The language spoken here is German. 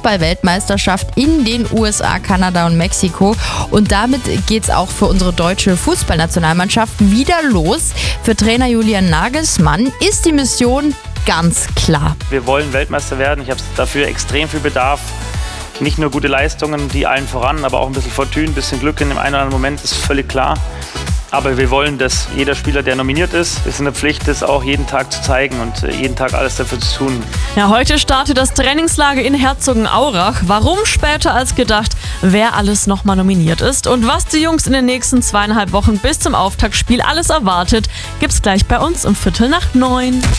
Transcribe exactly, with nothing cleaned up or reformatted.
Fußball-Weltmeisterschaft in den U S A, Kanada und Mexiko. Und damit geht es auch für unsere deutsche Fußballnationalmannschaft wieder los. Für Trainer Julian Nagelsmann ist die Mission ganz klar. Wir wollen Weltmeister werden. Ich habe dafür extrem viel Bedarf. Nicht nur gute Leistungen, die allen voran, aber auch ein bisschen Fortune, ein bisschen Glück in dem einen oder anderen Moment, ist völlig klar. Aber wir wollen, dass jeder Spieler, der nominiert ist, ist in der Pflicht, das auch jeden Tag zu zeigen und jeden Tag alles dafür zu tun. Ja, heute startet das Trainingslager in Herzogenaurach. Warum später als gedacht, wer alles nochmal nominiert ist und was die Jungs in den nächsten zweieinhalb Wochen bis zum Auftaktspiel alles erwartet, gibt's gleich bei uns um Viertel nach neun.